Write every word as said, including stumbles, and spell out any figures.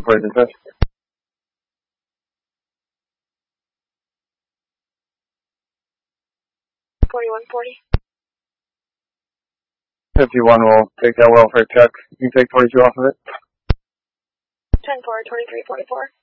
for the test. forty-one forty. fifty-one will take that welfare check. You can take twenty-two off of it. ten four, twenty-three forty-four.